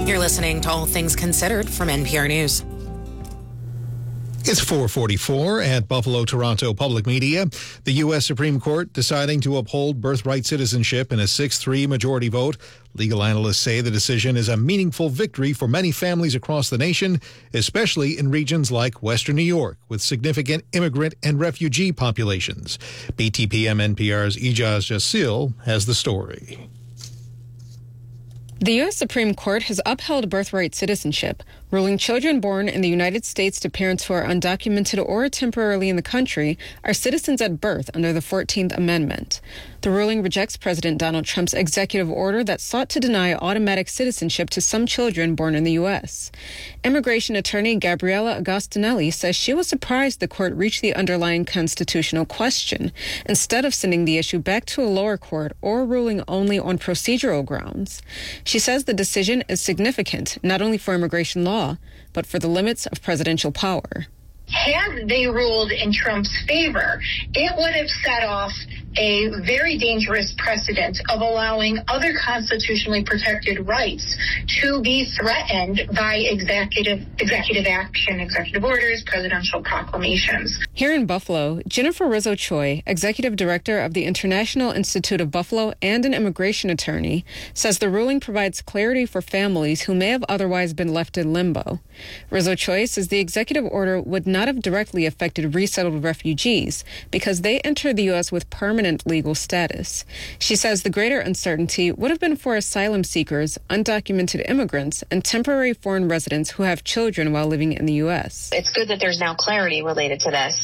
You're listening to All Things Considered from NPR News. It's 4:44 at Buffalo Toronto Public Media. The U.S. Supreme Court deciding to uphold birthright citizenship in a 6-3 majority vote. Legal analysts say the decision is a meaningful victory for many families across the nation, especially in regions like Western New York, with significant immigrant and refugee populations. BTPM NPR's Ijaz Jasil has the story. The U.S. Supreme Court has upheld birthright citizenship, ruling children born in the United States to parents who are undocumented or temporarily in the country are citizens at birth under the 14th Amendment. The ruling rejects President Donald Trump's executive order that sought to deny automatic citizenship to some children born in the U.S. Immigration attorney Gabriella Agostinelli says she was surprised the court reached the underlying constitutional question, instead of sending the issue back to a lower court or ruling only on procedural grounds. She says the decision is significant, not only for immigration law, but for the limits of presidential power. Had they ruled in Trump's favor, it would have set off a very dangerous precedent of allowing other constitutionally protected rights to be threatened by executive action, executive orders, presidential proclamations. Here in Buffalo, Jennifer Rizzo Choi, executive director of the International Institute of Buffalo and an immigration attorney, says the ruling provides clarity for families who may have otherwise been left in limbo. Rizzo Choi says the executive order would not have directly affected resettled refugees because they entered the U.S. with permanent legal status. She says the greater uncertainty would have been for asylum seekers, undocumented immigrants, and temporary foreign residents who have children while living in the U.S. It's good that there's now clarity related to this.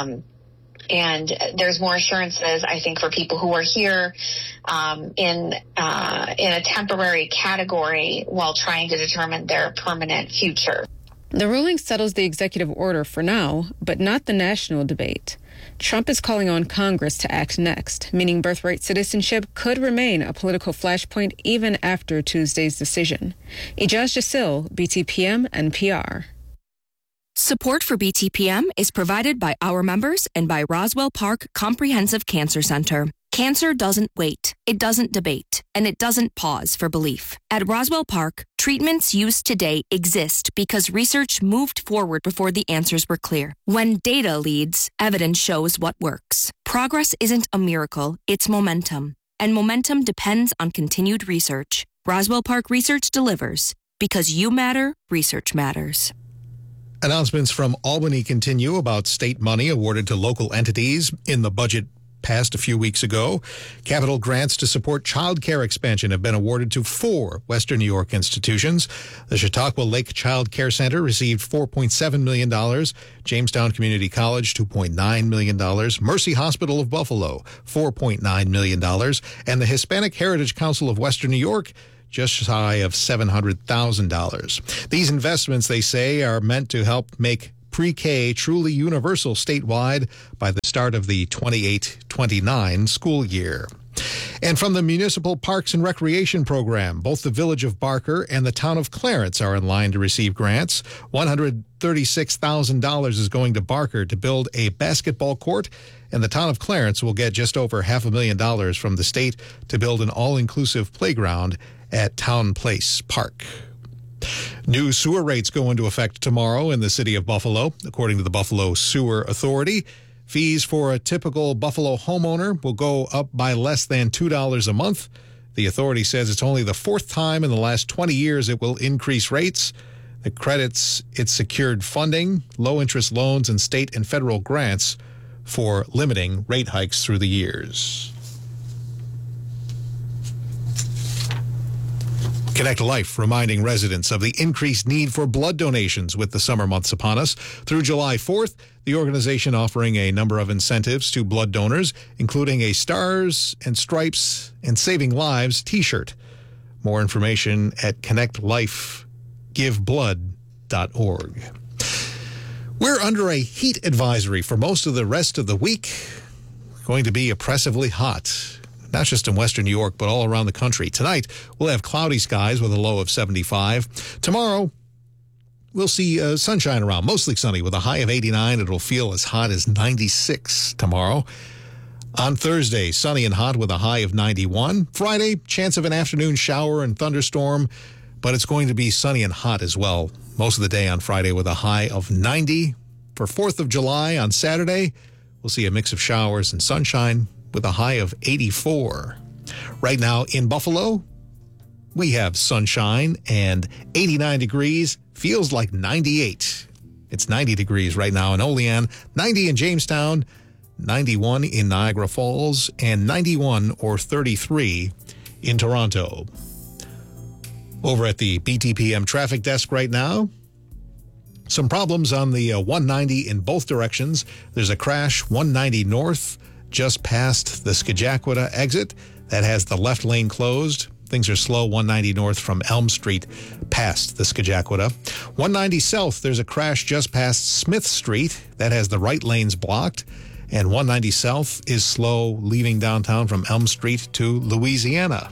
And there's more assurances, I think, for people who are here in a temporary category while trying to determine their permanent future. The ruling settles the executive order for now, but not the national debate. Trump is calling on Congress to act next, meaning birthright citizenship could remain a political flashpoint even after Tuesday's decision. Ijaz Jasil, BTPM NPR. Support for BTPM is provided by our members and by Roswell Park Comprehensive Cancer Center. Cancer doesn't wait, it doesn't debate, and it doesn't pause for belief. At Roswell Park, treatments used today exist because research moved forward before the answers were clear. When data leads, evidence shows what works. Progress isn't a miracle, it's momentum. And momentum depends on continued research. Roswell Park Research delivers. Because you matter, research matters. Announcements from Albany continue about state money awarded to local entities in the budget passed a few weeks ago. Capital grants to support child care expansion have been awarded to 4 Western New York institutions. The Chautauqua Lake Child Care Center received $4.7 million, Jamestown Community College $2.9 million, Mercy Hospital of Buffalo $4.9 million, and the Hispanic Heritage Council of Western New York just shy of $700,000. These investments, they say, are meant to help make pre-K truly universal statewide by the start of the 28-29 school year. And from the Municipal Parks and Recreation Program, both the Village of Barker and the Town of Clarence are in line to receive grants. $136,000 is going to Barker to build a basketball court, and the Town of Clarence will get just over $500,000 from the state to build an all-inclusive playground at Town Place Park. New sewer rates go into effect tomorrow in the city of Buffalo. According to the Buffalo Sewer Authority, fees for a typical Buffalo homeowner will go up by less than $2 a month. The authority says it's only the 4th time in the last 20 years it will increase rates. It credits its secured funding, low-interest loans, and state and federal grants for limiting rate hikes through the years. Connect Life reminding residents of the increased need for blood donations with the summer months upon us. Through July 4th, the organization offering a number of incentives to blood donors, including a Stars and Stripes and Saving Lives t-shirt. More information at connectlifegiveblood.org. We're under a heat advisory for most of the rest of the week. Going to be oppressively hot. Not just in Western New York, but all around the country. Tonight, we'll have cloudy skies with a low of 75. Tomorrow, we'll see sunshine around, mostly sunny with a high of 89. It'll feel as hot as 96 tomorrow. On Thursday, sunny and hot with a high of 91. Friday, chance of an afternoon shower and thunderstorm, but it's going to be sunny and hot as well most of the day on Friday with a high of 90. For 4th of July on Saturday, we'll see a mix of showers and sunshine with a high of 84. Right now in Buffalo, we have sunshine and 89 degrees, feels like 98. It's 90 degrees right now in Olean, 90 in Jamestown, 91 in Niagara Falls, and 91 or 33 in Toronto. Over at the BTPM traffic desk right now, some problems on the 190 in both directions. There's a crash 190 north just past the Scajaquada exit. That has the left lane closed. Things are slow 190 north from Elm Street past the Scajaquada. 190 south, there's a crash just past Smith Street. That has the right lanes blocked. And 190 south is slow leaving downtown from Elm Street to Louisiana.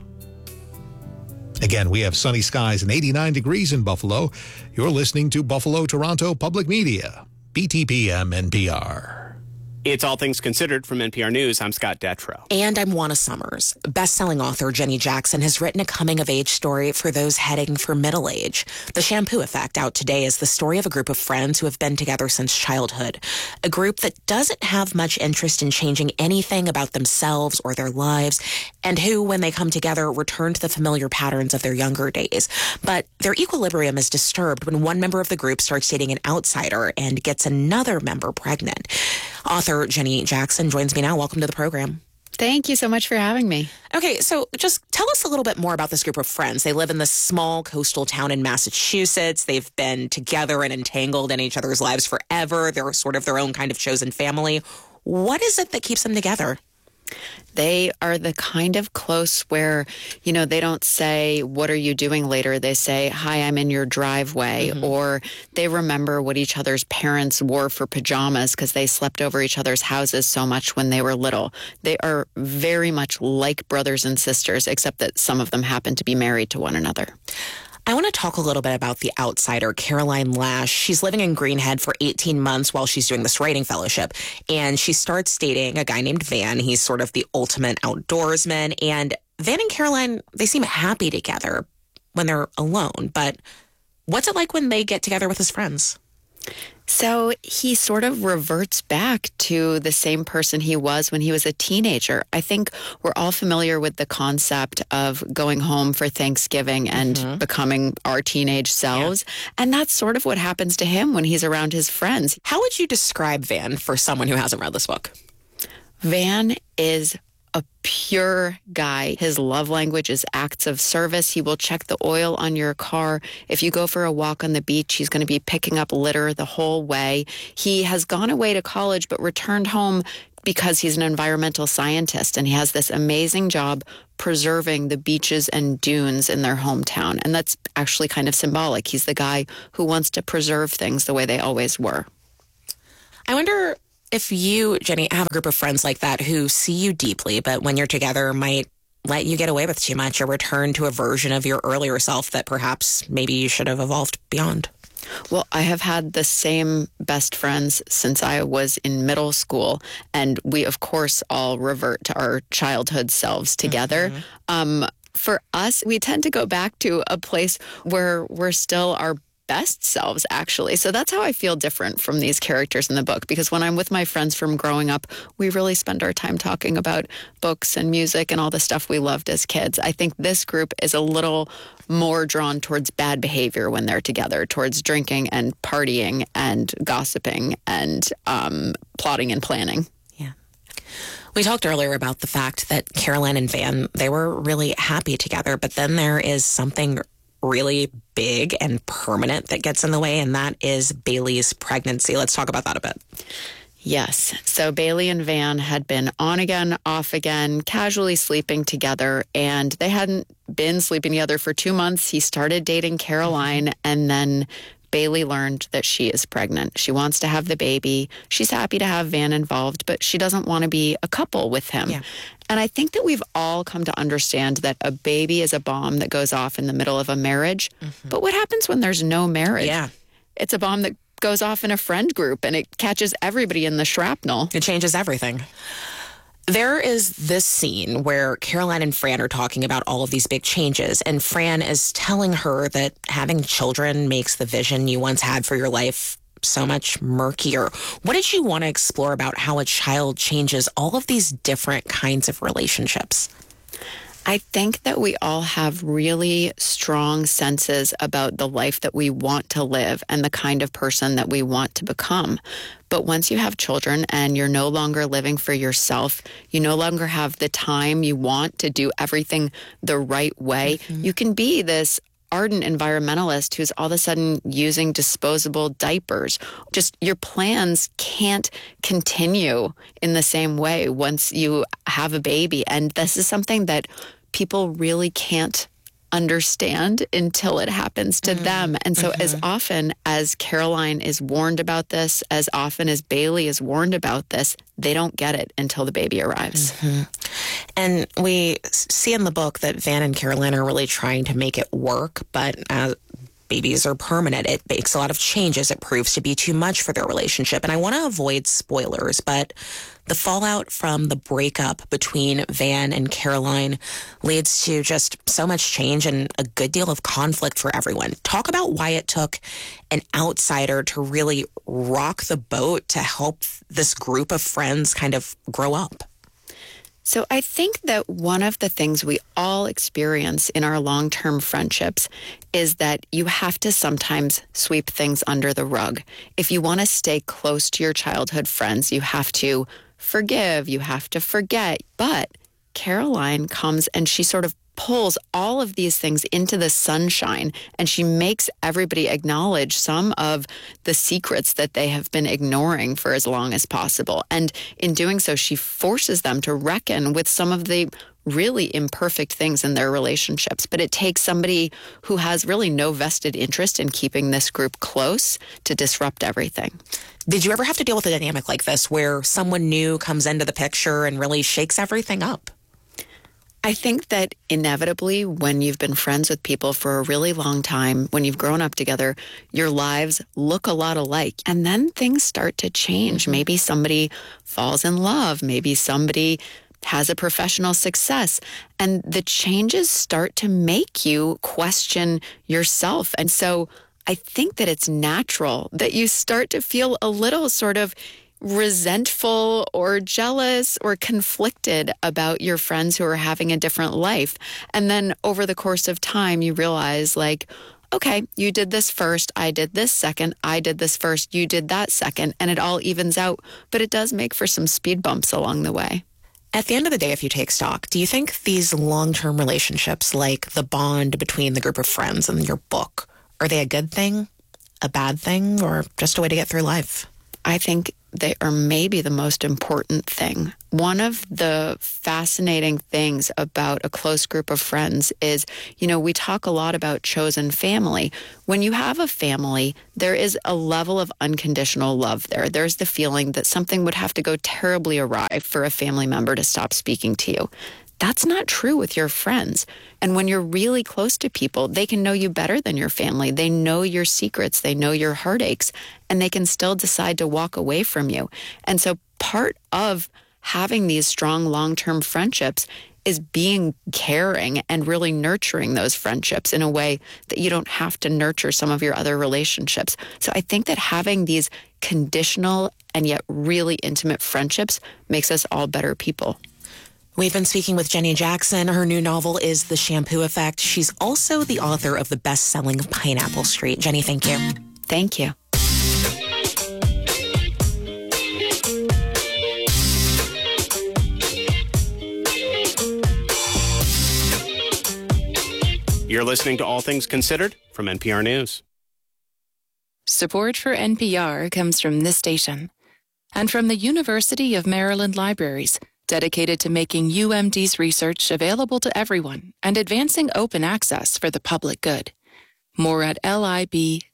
Again, we have sunny skies and 89 degrees in Buffalo. You're listening to Buffalo Toronto Public Media, BTPM NPR. It's All Things Considered from NPR News. I'm Scott Detrow. And I'm Juana Summers. Best-selling author Jenny Jackson has written a coming-of-age story for those heading for middle age. The Shampoo Effect, out today, is the story of a group of friends who have been together since childhood. A group that doesn't have much interest in changing anything about themselves or their lives, and who, when they come together, return to the familiar patterns of their younger days. But their equilibrium is disturbed when one member of the group starts dating an outsider and gets another member pregnant. Author Jenny Jackson joins me now. Welcome to the program. Thank you so much for having me. Okay, so just tell us a little bit more about this group of friends. They live in this small coastal town in Massachusetts. They've been together and entangled in each other's lives forever. They're sort of their own kind of chosen family. What is it that keeps them together? They are the kind of close where, they don't say, what are you doing later? They say, hi, I'm in your driveway. Mm-hmm. Or they remember what each other's parents wore for pajamas because they slept over each other's houses so much when they were little. They are very much like brothers and sisters, except that some of them happen to be married to one another. I want to talk a little bit about the outsider, Caroline Lash. She's living in Greenhead for 18 months while she's doing this writing fellowship. And she starts dating a guy named Van. He's sort of the ultimate outdoorsman. And Van and Caroline, they seem happy together when they're alone. But what's it like when they get together with his friends? So he sort of reverts back to the same person he was when he was a teenager. I think we're all familiar with the concept of going home for Thanksgiving and becoming our teenage selves. Yeah. And that's sort of what happens to him when he's around his friends. How would you describe Van for someone who hasn't read this book? Van is a pure guy. His love language is acts of service. He will check the oil on your car. If you go for a walk on the beach, he's going to be picking up litter the whole way. He has gone away to college but returned home because he's an environmental scientist, and he has this amazing job preserving the beaches and dunes in their hometown. And that's actually kind of symbolic. He's the guy who wants to preserve things the way they always were. I wonder if you, Jenny, have a group of friends like that who see you deeply, but when you're together might let you get away with too much or return to a version of your earlier self that perhaps maybe you should have evolved beyond. Well, I have had the same best friends since I was in middle school, and we, of course, all revert to our childhood selves together. For us, we tend to go back to a place where we're still our best selves, actually. So that's how I feel different from these characters in the book, because when I'm with my friends from growing up, we really spend our time talking about books and music and all the stuff we loved as kids. I think this group is a little more drawn towards bad behavior when they're together, towards drinking and partying and gossiping and plotting and planning. Yeah. We talked earlier about the fact that Caroline and Van, they were really happy together, but then there is something really big and permanent that gets in the way, and that is Bailey's pregnancy. Let's talk about that a bit. Yes. So Bailey and Van had been on again, off again, casually sleeping together, and they hadn't been sleeping together for 2 months. He started dating Caroline, and then Bailey learned that she is pregnant. She wants to have the baby. She's happy to have Van involved, but she doesn't want to be a couple with him. Yeah. And I think that we've all come to understand that a baby is a bomb that goes off in the middle of a marriage. But what happens when there's no marriage? Yeah. It's a bomb that goes off in a friend group, and it catches everybody in the shrapnel. It changes everything. There is this scene where Caroline and Fran are talking about all of these big changes, and Fran is telling her that having children makes the vision you once had for your life so much murkier. What did you want to explore about how a child changes all of these different kinds of relationships? I think that we all have really strong senses about the life that we want to live and the kind of person that we want to become. But once you have children and you're no longer living for yourself, you no longer have the time you want to do everything the right way, you can be this ardent environmentalist who's all of a sudden using disposable diapers. Just your plans can't continue in the same way once you have a baby. And this is something that people really can't understand until it happens to them. And so as often as Caroline is warned about this, as often as Bailey is warned about this, they don't get it until the baby arrives. And we see in the book that Van and Caroline are really trying to make it work, but babies are permanent. It makes a lot of changes. It proves to be too much for their relationship. And I want to avoid spoilers, but the fallout from the breakup between Van and Caroline leads to just so much change and a good deal of conflict for everyone. Talk about why it took an outsider to really rock the boat to help this group of friends kind of grow up. So I think that one of the things we all experience in our long-term friendships is that you have to sometimes sweep things under the rug. If you want to stay close to your childhood friends, you have to forgive, you have to forget. But Caroline comes and she sort of pulls all of these things into the sunshine, and she makes everybody acknowledge some of the secrets that they have been ignoring for as long as possible. And in doing so, she forces them to reckon with some of the really imperfect things in their relationships. But it takes somebody who has really no vested interest in keeping this group close to disrupt everything. Did you ever have to deal with a dynamic like this where someone new comes into the picture and really shakes everything up? I think that inevitably, when you've been friends with people for a really long time, when you've grown up together, your lives look a lot alike. And then things start to change. Maybe somebody falls in love. Maybe somebody has a professional success. And the changes start to make you question yourself. And so I think that it's natural that you start to feel a little sort of resentful or jealous or conflicted about your friends who are having a different life. And then over the course of time, you realize like, okay, you did this first, I did this second, I did this first, you did that second, and it all evens out. But it does make for some speed bumps along the way. At the end of the day, if you take stock, do you think these long-term relationships, like the bond between the group of friends in your book, are they a good thing, a bad thing, or just a way to get through life? I think they are maybe the most important thing. One of the fascinating things about a close group of friends is, we talk a lot about chosen family. When you have a family, there is a level of unconditional love there. There's the feeling that something would have to go terribly awry for a family member to stop speaking to you. That's not true with your friends. And when you're really close to people, they can know you better than your family. They know your secrets. They know your heartaches, and they can still decide to walk away from you. And so part of having these strong long-term friendships is being caring and really nurturing those friendships in a way that you don't have to nurture some of your other relationships. So I think that having these conditional and yet really intimate friendships makes us all better people. We've been speaking with Jenny Jackson. Her new novel is The Shampoo Effect. She's also the author of the best-selling Pineapple Street. Jenny, thank you. Thank you. You're listening to All Things Considered from NPR News. Support for NPR comes from this station and from the University of Maryland Libraries, dedicated to making UMD's research available to everyone and advancing open access for the public good. More at lib.umd.edu.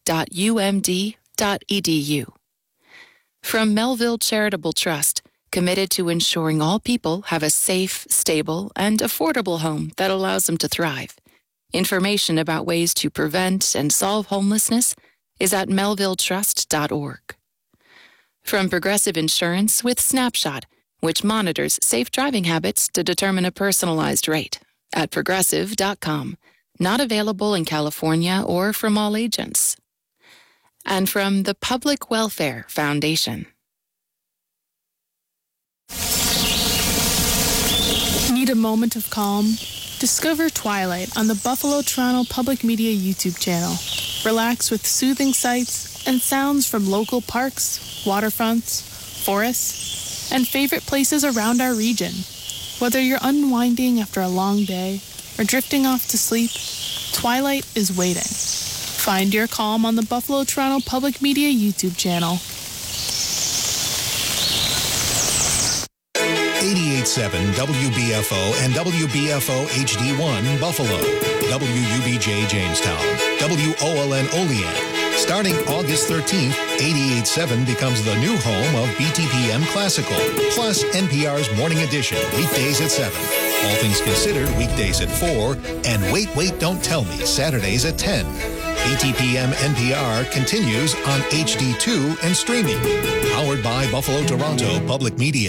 From Melville Charitable Trust, committed to ensuring all people have a safe, stable, and affordable home that allows them to thrive. Information about ways to prevent and solve homelessness is at melvilletrust.org. From Progressive Insurance with Snapshot, which monitors safe driving habits to determine a personalized rate at Progressive.com. Not available in California or from all agents. And from the Public Welfare Foundation. Need a moment of calm? Discover Twilight on the Buffalo Toronto Public Media YouTube channel. Relax with soothing sights and sounds from local parks, waterfronts, forests, and favorite places around our region. Whether you're unwinding after a long day or drifting off to sleep, Twilight is waiting. Find your calm on the Buffalo Toronto Public Media YouTube channel. 88.7 WBFO and WBFO HD1 Buffalo, WUBJ Jamestown, WOLN Olean. Starting August 13th, 88.7 becomes the new home of BTPM Classical, plus NPR's Morning Edition, weekdays at 7. All Things Considered, weekdays at 4, and Wait, Don't Tell Me, Saturdays at 10. BTPM NPR continues on HD2 and streaming. Powered by Buffalo Toronto Public Media.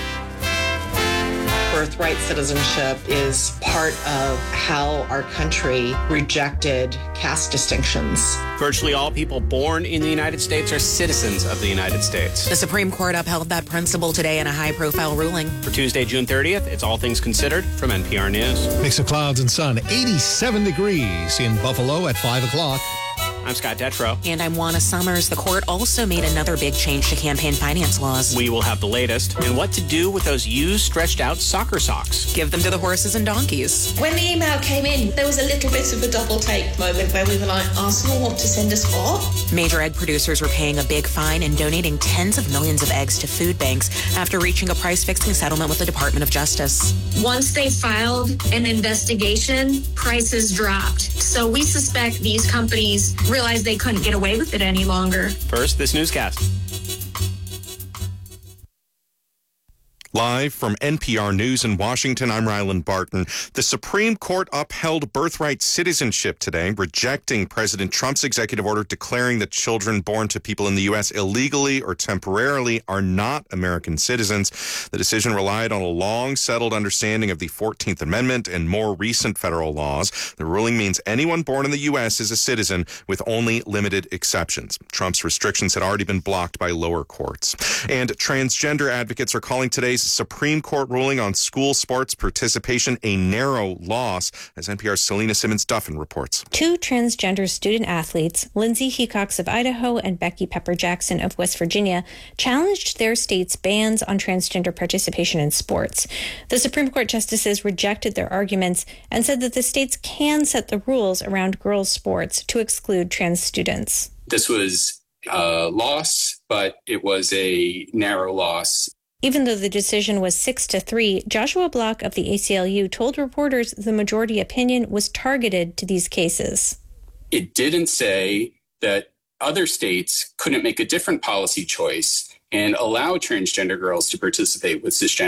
Birthright citizenship is part of how our country rejected caste distinctions. Virtually all people born in the United States are citizens of the United States. The Supreme Court upheld that principle today in a high-profile ruling. For Tuesday, June 30th, it's All Things Considered from NPR News. Mix of clouds and sun, 87 degrees in Buffalo at 5 o'clock. I'm Scott Detrow. And I'm Juana Summers. The court also made another big change to campaign finance laws. We will have the latest and what to do with those used, stretched-out soccer socks. Give them to the horses and donkeys. When the email came in, there was a little bit of a double take moment where we were like, Arsenal want to send us what? Major egg producers were paying a big fine and donating tens of millions of eggs to food banks after reaching a price-fixing settlement with the Department of Justice. Once they filed an investigation, prices dropped. So we suspect these companies realized they couldn't get away with it any longer. First, this newscast. Live from NPR News in Washington, I'm Ryland Barton. The Supreme Court upheld birthright citizenship today, rejecting President Trump's executive order declaring that children born to people in the U.S. illegally or temporarily are not American citizens. The decision relied on a long-settled understanding of the 14th Amendment and more recent federal laws. The ruling means anyone born in the U.S. is a citizen with only limited exceptions. Trump's restrictions had already been blocked by lower courts. And transgender advocates are calling today's Supreme Court ruling on school sports participation a narrow loss, as NPR's Selena Simmons-Duffin reports. Two transgender student athletes, Lindsay Hecox of Idaho and Becky Pepper Jackson of West Virginia, challenged their state's bans on transgender participation in sports. The Supreme Court justices rejected their arguments and said that the states can set the rules around girls' sports to exclude trans students. This was a loss, but it was a narrow loss. Even though the decision was 6-3, Joshua Block of the ACLU told reporters the majority opinion was targeted to these cases. It didn't say that other states couldn't make a different policy choice and allow transgender girls to participate with cisgender